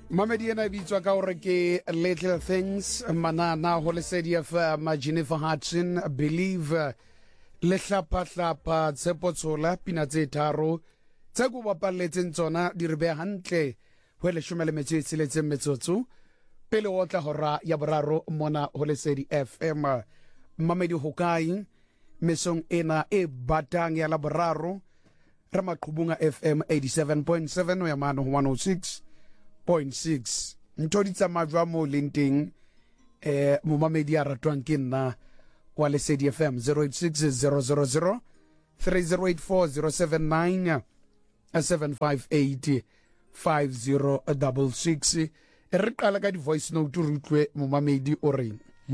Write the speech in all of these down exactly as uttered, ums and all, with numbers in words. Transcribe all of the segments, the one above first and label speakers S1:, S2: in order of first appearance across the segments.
S1: Mamedi ena bitswa ka hore ke Little Things, Manana ho Lesedi F M, Jennifer Hudson, Believe, le hlapa hlapa Tsepotsola, pina tse tharo tse go bapalletseng tsona di re be hantle ho le shome le metso e tsheletseng metsotso pele o tla hora ya boraro mona ho Lesedi F M. Mamedi hokai mesong ena e batang ya la boraro re maqhubunga F M eighty-seven point seven ya mano one oh six point six. Ntodi tsa majwa mo lenteng eh mo mamedi a ratwang ke nna wa Lesedi F M zero eight six zero zero zero three zero eight four zero seven nine seven five eight five zero six six. E re qala ka di voice note re utlwe mo mamedi o reng.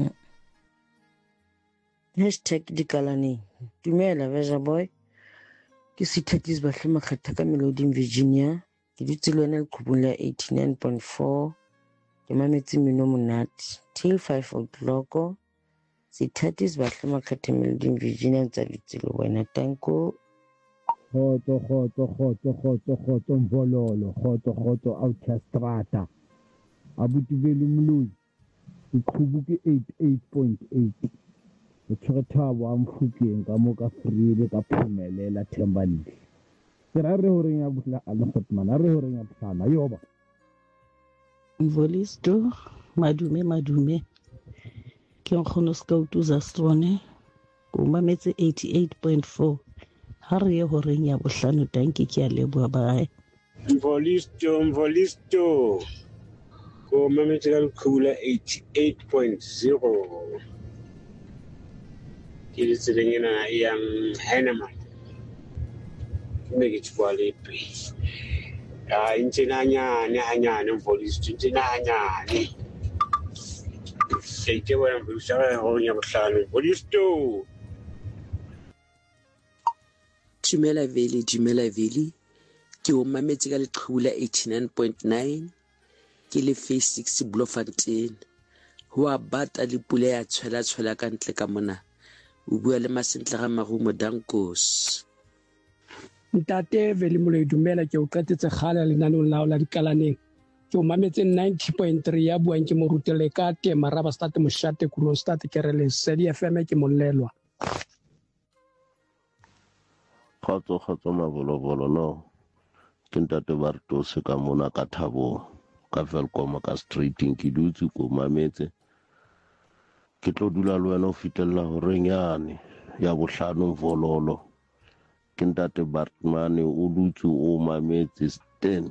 S2: Hashtag dikalane. Dumela Veja Boy. Ke sithatis ba hle makgatha ka Melody Virginia. Ke ditse le wena leqhubung la eighty-nine point four. Ke mametse mmino monate till five o'clock. Sithatis ba hle makgatha Melody Virginia ntse ditse le wena. Tanko.
S3: Khotso khotso khotso khotso khotso mvololo khotso khotso autostrada. Abutubeli mloi. Leqhubu ke eighty-eight point eight. Ke tshwetaba amfukeng ka mo ka freele ka phumelela Thembalihle. Ke ra re hore ya butla a le khotmana re hore ya bhlana yoba.
S4: Mvolisto madume madume ke nkgono Scout za Strone go mametse eighty-eight point four. Ha re ye hore ya bohlano tanki ke a leboa bae.
S5: Mvolisto mvolisto go mametse ka leqhubula eighty-eight point zero. Ke le tseleng ena yang Heinemann ke ne ke tshwa le pele a ntse na nyane hanyane mvolisto ntse na hanyane se ke bona mvolisto ho nya bohlano mvolisto.
S6: Dumela Veli Dumela Veli ke o mametse ka leqhubula eighty-nine point nine ke le phase six Bloemfontein ho a bata le pula ya tshwela tshwela ka ntle ka mona. O bua le Masentle ga Marumo Dankos.
S7: Ntate Veli Moloi dumela ke o qetetse kgale lenanong la la dikalaneng. Ke o mametse ninety point three ya buang ke mo rutele ka tema raba start moshate kulo start ke re Lesedi F M ke mollelwa.
S8: Khotso khotso mabolobolo no. Ke ntate Barto se ka mona ka Thabo ka Velkom ka streeting ke dutse ko mametse. Ke tlo dula le wena o fitella hore nyane ya bohlano vololo ke ntate Bartman o dutse o mametse ten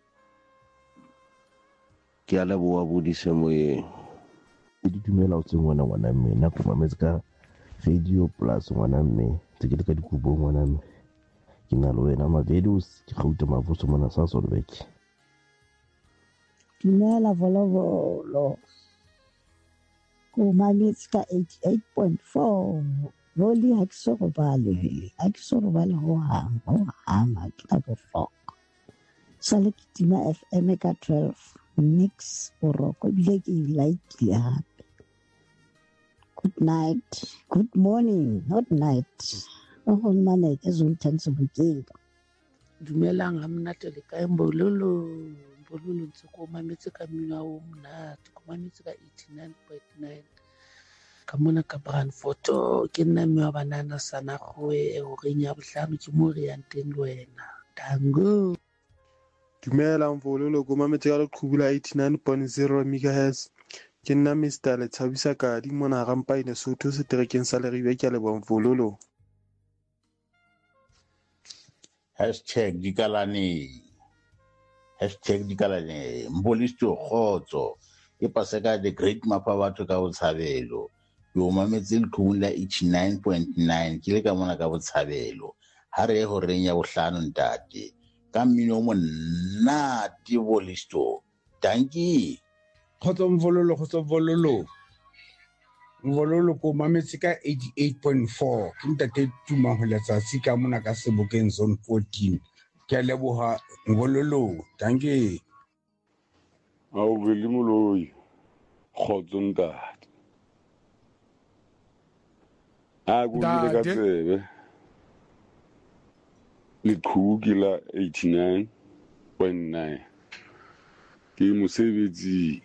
S8: ke a leboa bodise moyeng
S3: Ke ditumela o tseng ngwana ngwana mme na ko mametse ka radio plus ngwana mme tse ke le ka dikubo ngwana mme ke na le wena Mavedo ke gauta mavuso mona sa Solbek.
S9: Dumela volovolo ko mametse ka eighty-eight point four. Voli ha ke so robale hele ha ke so robale ho hang ho hang ha ke tla bohloko sale ke tima F M ka twelve mix boroko bile ke like hape. Good night, good morning, not night. O ho mane ke zo ntse bukeng.
S4: Dumelang ha mnate le ka mbololo mbololo ntse ko mametse ka mmino o monate ko mametse ka eighty-nine point nine. Ka mona ka Brandfort ke nna mme wa banana sana khoe o renya bohlano ke mo re yang teng le wena Tango.
S10: Dumela mvololo go mametse ka leqhubula eighty-nine point zero megahertz. Ke nna Mister Lethabisa ka di mona rampa ine Sotho se terekeng sa Leribe ke le bomvololo.
S11: Hashtag dikalane Hashtag dikalane Mbolisto khotso e paseka the great mapa batho ka botshabelo yo mametse leqhubula eighty-nine point nine ke le ka mona ka botshabelo ha re ho renya bohlano ntate ka mmino mo nna di Mbolisto danki
S1: Khotso mvololo khotso vololo mvololo ko mametse ka eighty-eight point four ke ntate Tuma ho letsatsi ka mona ka Sebokeng zone fourteen ke a leboha mvololo danki.
S12: Ao Veli Moloi khotso ntate a go ile ka tsebe leqhubu ke la eighty-nine point nine ke mosebetsi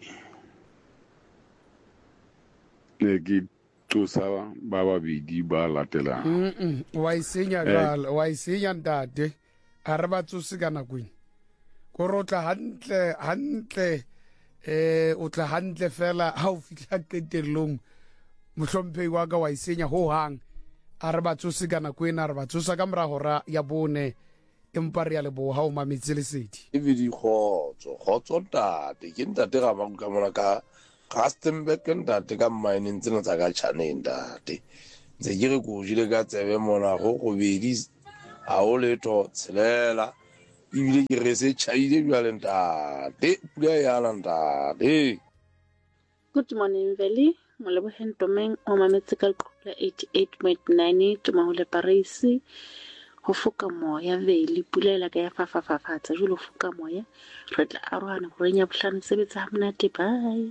S12: ne ke tlosa ba babedi ba latelang
S1: mm wa isenya jwala wa isenya ntate a re ba tsose ka nakweng go rotla hantle hantle eh o tla hantle fela ha o fitla qetelong mohlomphei wa ka wa isenya ho hang a re ba tsose ka nakweng a re ba tsosa ka mora hora ya bone empa re ya lebo ha o mametse lesedi
S13: e vidi khotso khotso ntate ke ntate ga ba ka mona ka Rustenburg ntate ka mine tsena tsa ka channel ntate ntse ke re go jile ka tsebe mona go go bedi a o letho tshelela ibile ke re se chaile bjale ntate pula ya la ntate.
S14: Good morning Valley moleboheng Tomeng o mametse ka qhubula eighty-eight point nine Tumahole Paris ho foka moya Valley pula ela ka ya fafafafatsa jolo foka moya re tla arohana go renya bohlano sebetsa ha monate bye.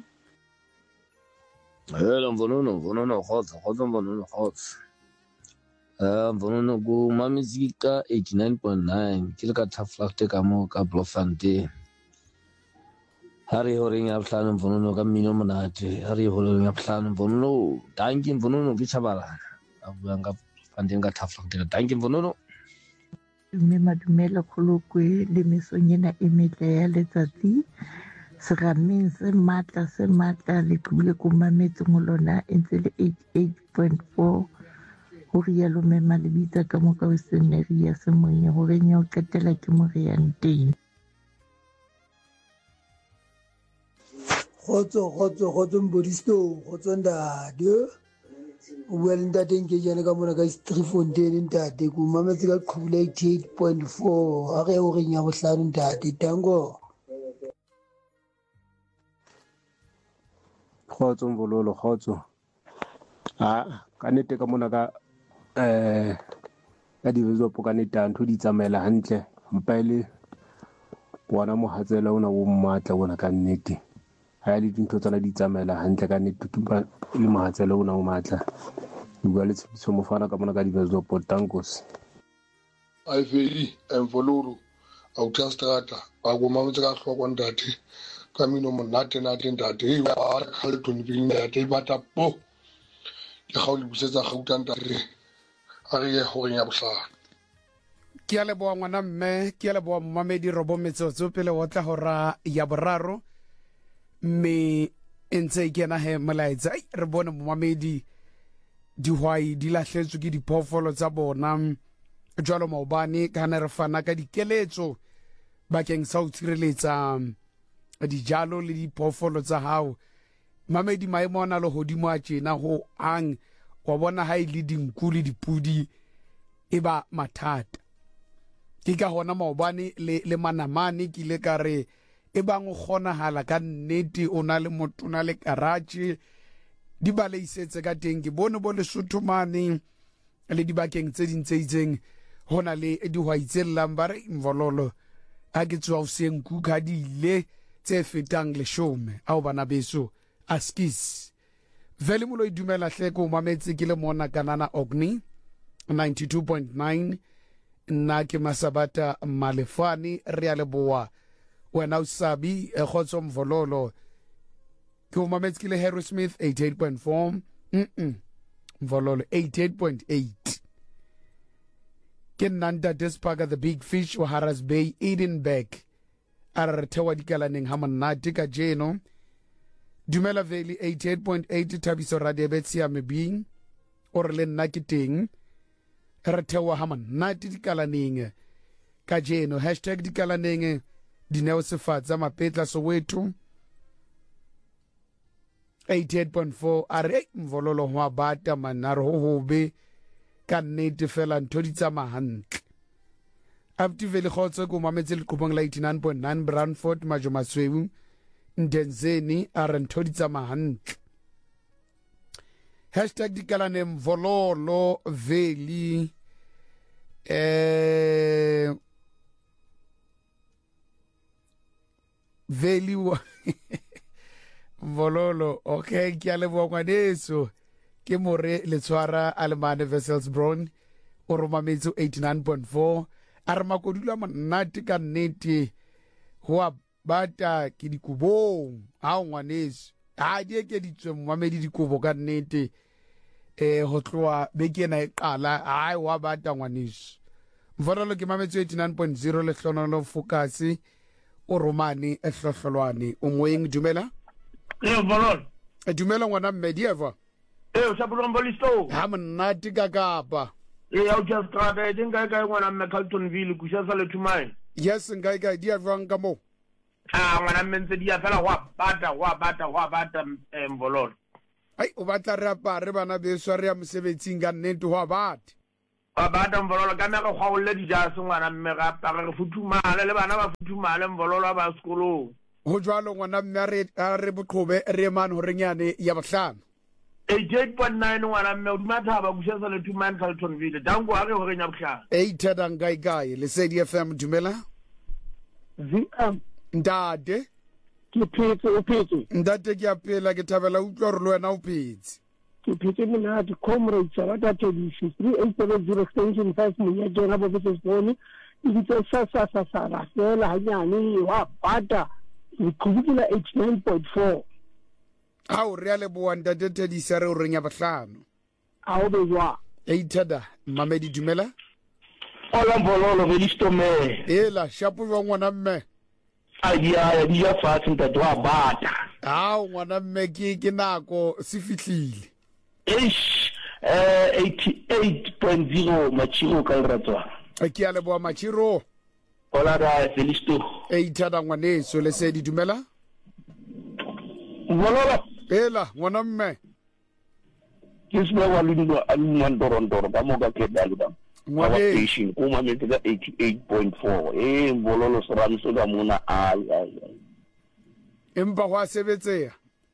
S15: Hello mvonono mvonono khotsa khotsa mvonono khotsa eh mvonono go mamizika eighty-nine point nine ke le ka Thaflagte ka mo ka Bloemfontein hari hore nya bohlano mvonono ka mmino monate hari hore nya bohlano mvonono danki mvonono ke chabalana a bua nga Bloemfontein ka Thaflagte danki mvonono
S16: mme madumela kholokwe le mesonyena e metle ya letsatsi serameng se matla se matla le kule ko mametse ngolona entse le eighty-eight point four ho rialo mema le bitsa ka moka o seneri ya semonya ho renya o qetela ke more ya nteng.
S17: Khotso khotso khotso mbodisto khotso ndade o bua le ntate nke jana ka mona ka Streetfontein ntate ko mametse ka qhubula eighty-eight point four a re o renya bohlano ntate tango.
S10: Khotso mvololo khotso a ka nete ka mona ka eh ka divezopo ka nete ntho di tsamaela hantle mpa ile bona mohatsela ona o mmatla bona ka nnete ha ile dintho tsana di tsamaela hantle ka nnete tupa le mohatsela ona o matla bua le tsebiso mo fana ka mona ka divezopo tankos
S18: ai feli envololo auta strata ba go mametse ka hloko ntate kamino monate nate ntate a re khale toni pin ntate ba tapo ke ga o le busetsa gauta ntate a re ho renya bohlano
S1: ke a leboa ngwana mme ke a leboa mmamedi robo metsotso pele o tla hora ya boraro mme entse ke na he molaetsa ai re bone mmamedi dihwai di lahletswe ke diphoofolo tsa bona jwalo maobane kana re fana ka dikeletso bakeng sa o tshireletsa dijalo le diphoofolo tsa hao mamedi maemo ana le hodimo a tjena ho ang wa bona ha ile dinku le dipudi e ba mathata ke ka hona maobane le le manamane ke le ka re e bang o kgona hala ka nnete o na le motho na le garage di ba le isetse ka teng ke bone bo le sothomane le dibakeng tse ding tse itseng hona le dihwai tse lambare mvololo a ke tswa o seng ku ka di ile tse fetang le shome ao bana beso askis vele mo lo idumela hle ko mametse ke le mona kanana Ogni ninety-two point nine nna ke Masabata Malefani re a leboa wena o sabi e khotso mvololo ke o mametse ke le Harry Smith eighty-eight point four mm mvololo eighty-eight point eight ke Nanda Despaga the Big Fish wa Harris Bay Edenberg a re thewa dikalaneng ha monate ka jeno Dumela Valley eighty-eight point eight Thabiso Radio Betsia Mebing or le nna ke teng re thewa ha monate dikalaneng ka jeno hashtag dikalaneng dineo sefatsa mapetla Soweto eighty-eight point four a re mvololo hwa bata manaro ho hobe ka nnete fela ntho di tsama hantle Abdi Vele khotso ko mametse le qhubong la eighty-nine point nine Brandford Majomasweu Ndenzeni a re ntho di tsama hantle hashtag dikalane mvololo Veli eh Veli mvololo okay ke a leboa kwa deso ke more le tshwara Alemane Wesselsbron o romametse eighty-nine point four a re makodula monate ka nnete ho a bata ke dikobong ha ngwaneso ha di ke ditswe mmamedi dikobo ka nnete eh ho tloa bekena e qala ai wa bata ngwaneso mvoralo ke mametse eighty-nine point zero le hlonolo focus o romane e hlohlolwane o moeng dumela
S19: eh vololo
S1: e dumela ngwana mmedi eva
S19: eh o sa bulombo listo
S1: ha mnati ka kapa
S19: eh au just trade dinga ka ngwana mme Carltonville ku sha sale tumai
S1: yes ngai ka dia vanga mo
S19: ah ngwana mme ntse dia fela wa bata wa bata wa bata mvololo
S1: ai o batla re apare bana beso re ya mosebetsing ka nnete wa bata
S19: wa bata mvololo ka nna go gaulle dijase ngwana mme ga apara re futhumala le bana ba futhumala mvololo ba sekolo
S1: ho jwalo ngwana mme re re boqhobe re man ho renyane ya bahlano
S19: eighty-eight point nine ngwana mme o dumathaba ku sha sale tumai Carltonville dango a re ho renya bohlano
S1: eight dangai kai le Sedi F M dumela
S20: V M
S1: ndade
S20: ke phetse o phetse
S1: ndate ke apela ke thabela utlwa re le wena o phetse
S20: ke phetse mona di comrades ba ta tedishi three eight seven zero extension five monya ke ga bo se bone e ditse sa sa sa sa la fela hanyane wa bata ke kubukela eighty-nine point four
S1: ha o re le bo ndate tedishi re o renya bahlano
S20: a o be jwa
S1: eightada mamedi dumela
S19: ola mbololo be listome
S1: ela shapo jwa ngwana mme
S19: adia ya dia fatsi ntate wa bata
S1: ha ngwana mme ke ke nako se fihlile
S19: eish eh eighty-eight point zero machiro ka ratwa
S1: ke ya le bo machiro
S19: ola ra felisto
S1: eightada ngwaneso le Sedi dumela
S19: mbololo
S1: ela ngwana mme
S19: kiswa walundo alman dorondoro ba mo ga ke dalida
S1: ngwane
S19: station kuma metse ka eighty-eight point four eh mbololo seramiso ka mona ai ai
S1: empa go a sebetseya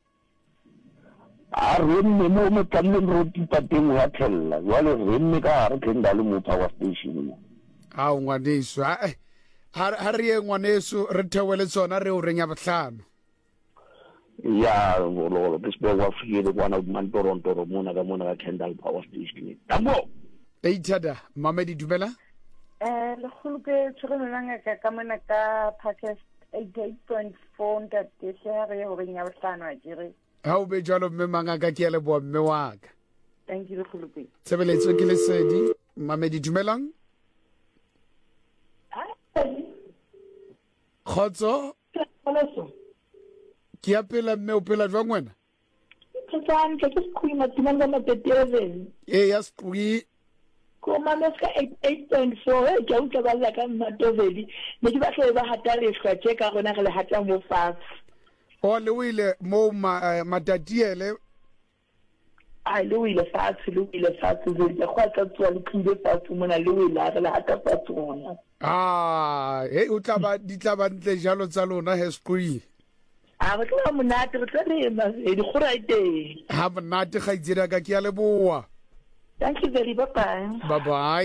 S19: a re mme mo mo tlamme roti pateng wa thella jwale re mme ka re kendale mo power station
S1: ha ngwaneso ha ha re ye ngwaneso re thewele tsona re o renya bahlano
S19: ya mbololo kiswa wa file kwana man dorondoro mona ka mona ka kendale power station tambo
S1: eightada mamedi dumela
S21: eh le khuluke tshoremelanga ka ka mona ka podcast eighty-eight point four ntate share ho renya bahlano a jere
S1: ha o be jalo mme mangaka ke le bo mme wa ka
S21: thank you le khuluke
S1: tsebeletso ke le Sedi mamedi dumelang khotso ke apela mme o pela jwa ngwana
S21: tsana ke ke khuli matimanga matetele
S1: e ya skwi
S21: ko mameska eighty-eight point four e ke utla ba la ka matoveli ne ke ba hle ba hata le ska cheka gona re le hata mo fatshe
S1: o le wile mo matatiele
S21: ai le wile fatshe le wile fatshe ze ke kwa tsa tswa le khinde fatshe mona le wile re le hata fatshe gona
S1: ah e o tla ba di tla ba ntle jalo tsa lona he skwi
S21: a re tla monate re tla le ma e di khora ite
S1: ha monate ga itsira ka ke ya leboa.
S21: Thank you very much.
S1: Bye bye.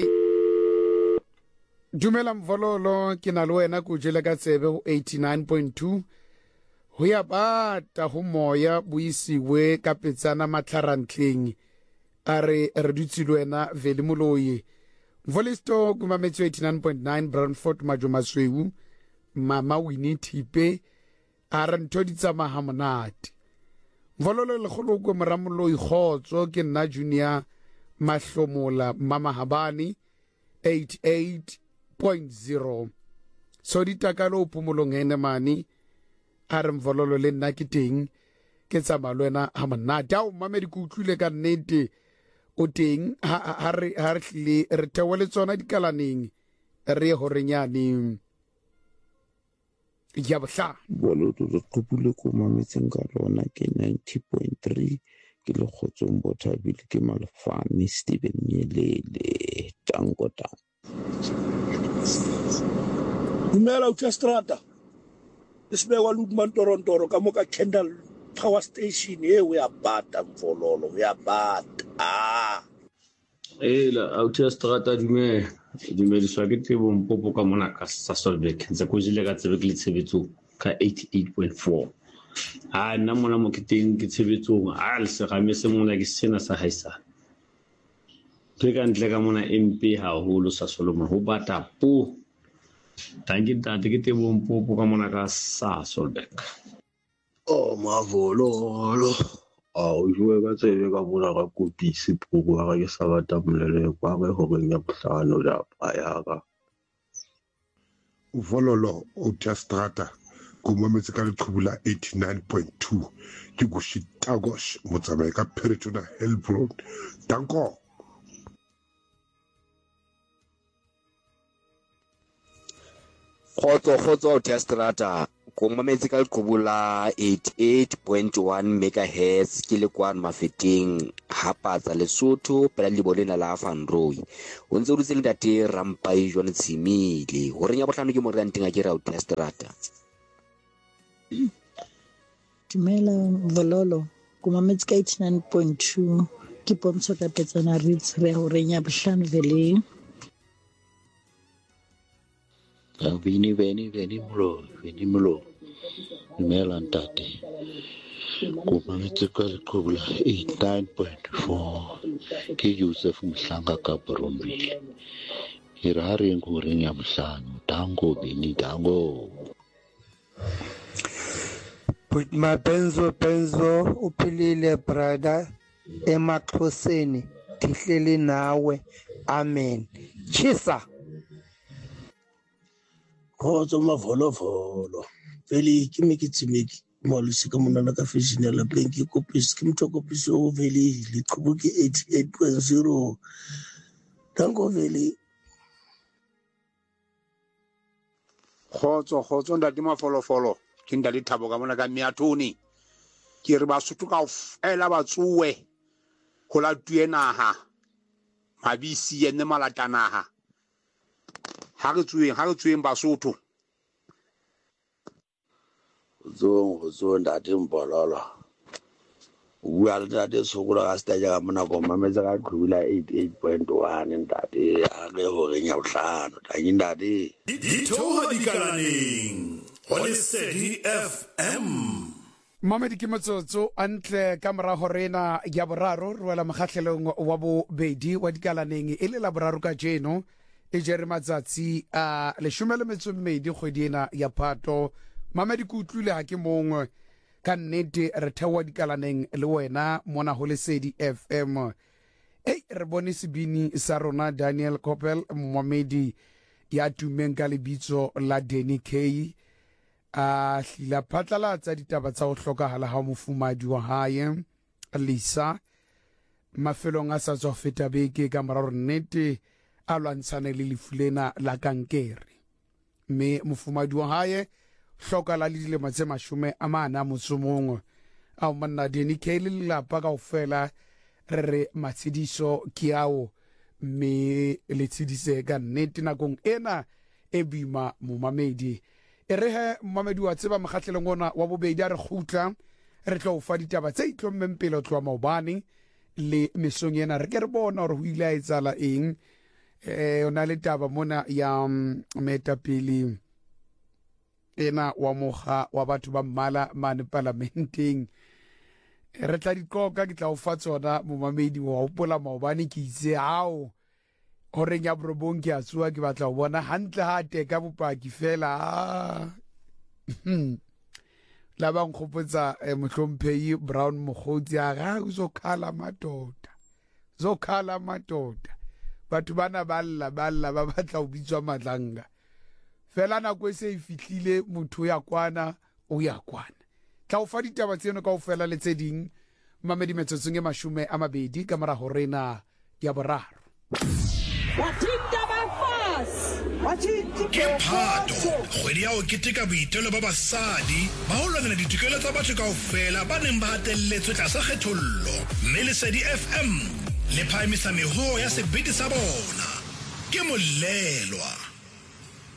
S1: Dumela mvololo ke na le wena ko jela ka tsebe ho eighty-nine point two. Ho ya bata ho moya buisiwe ka petsana matlharantleng. Are re dutse le wena vele moloyi. Mvolisto kuma metso eighty-nine point nine Brandford Majomasweu. Mama Winnie Tipe are ntho di tsamaya monate. Mvololo le kholo ko moramoloi khotso ke nna junior Mahlomola Mama Habani eighty-eight point zero. So di takalo pumolong ene mani are mvololo le nna ke teng ke tsamaya le wena ha monate. Ao mame di kutlwile ka nnete o teng ha re ha re hle re tewele tsona dikalaneng re ho renyane ya bhla
S22: bolo to re qopule ko mametseng ka lona ke ninety point three ke le khotsong Bothabile ke Malefane Stephen Nyelele tango ta
S23: dumela Uthastrata isbe wa Ludman Torontoro ka moka Kendal power station e we abata mvololo we abata ah
S24: ela Uthastrata dumela dumela swa ke tsebo mpopo ka mona ka Sasolburg ntse ko jile ka tsebe ke le tshebetso ka eighty-eight point four. Ah nna mona mo ke teng ke tshebetsong a le se game se mona ke sena sa haisa ke ka ntle ka mona M P ha holo sa Solomon ho bata po Thank you, Tati. Ke Tebong Mpopo ka mona ka Sasolburg.
S23: Oh, mavololo. Aw, jwe ka tsebe ka mona ka Kopisi phoko ga ke sa bata molele kwa ge horeng ya bohlano da payaka.
S2: Vololo Autostrada kumametse ka leqhubula eighty-nine point two ke go Shitagosh motsamai ka Peritona Hellbrook. Danko.
S5: Khotso khotso Autostrada kumametse ka leqhubula eighty-eight point one megahertz ke le kwa Mafeteng Hapatsa Lesotho pela le bolena la Fanroy o ntse o dutse le date Rampai Jone Tshimile ho renya bohlano ke mo re ntenga ke ra Autostrada.
S9: Dumela Vololo kumametse ka eighty-nine point two ke Pontsho ka Petsana Ritz re ho renya bohlano vele.
S6: Vini veni veni mlo veni mlo Dumela ntate kumametse ka leqhubula eighty-nine point four ke Joseph Mhlanga ka Borombile ke ra re go reng ya bohlano Dango Bini Dango.
S7: Put my benzo benzo uphilile brother emaXhoseni tihleli nawe amen chisa.
S23: Khotso mavolovolo vele ke me ke tsimeki molusi ka monana ka fashion ya lapeng ke Kopisi ke motho Kopisi o vele le qhubuke eighty-eight point zero. Danko vele
S25: Khotso khotso ndati mafolofolo ke ndali Thabo ka mona ka Meathoni ke re Basotho ka ofela batsuwe go la tuenaha mabisi ene malatanaha ha re tsueng ha re tsueng Basotho
S23: zo zo ndati mbololo wa ndati sokola ga sta ja mona go mametse ka qhubula eighty-eight point one ndati a ge ho renya bohlano tanyi ndati
S26: dithoha dikalaneng ho Lesedi F M.
S1: Mamedi ke motsotso antle ka morago rena ya boraro re wela mogatlhelong wa bobedi wa dikalaneng e le la boraro ka jeno e jere matsatsi a leshome le metso mmedi kgwedi ena ya Phato. Mamedi ke utlwile ha ke mongwe ka nnete re thewa dikalaneng le wena mona ho Lesedi F M. Ei re bone sebini sa rona Daniel Kopel Momedi ya tumeng ka lebitso la Danny K a hlila phatlalatsa ditaba tsa go hlokahala ha mofumadi wa hae Lisa mafelong a sa tswa feta beke ka moraro nnete a lwantshane le lefulena la kankere mme mofumadi wa hae hlokala le dilemo tse mashome a mana motsomong a manna Danny K le lelapa kaofela re re matshidiso ke ao mme le tshedise ka nnete nakong ena e boima momamedi e re he momamedi wa tseba mogatlhelong ona wa bobedi a re gutla re tlo fa ditaba tse itlommeng pele tloa maobane le mesong ena re ke re bona gore ho ile a etsala eng eh ona le taba mona ya metapele ena wa moga wa batho ba mmala mane parlamenteng re tla dikoka ke tla o fa tsona momamedi wa hopola maobane ke itse hao hore nya brobong ke a tsua ke batla ho bona hantle ha teka bopaki fela la ba nkgopotsa mohlomphei Brown Mogotsi a ga zo khala matota zo khala matota batho bana ba lla ba lla ba batla ho bitswa matlanga fela nako e se e fihlile motho ya kwana o ya kwana tla o fa ditaba tseno kaofela le tse ding mamedi metsotsong e mashume a mabedi ka mora ho rena ya boraro
S26: Ke Phato kgwedi ya ho keteka boitelo ba basadi ba ho lwanela ditokelo tsa batho kaofela ba neng ba hatelletswe tlasa kgethollo mme Lesedi F M le phahamisa meho ya sebete sa bona ke molelwa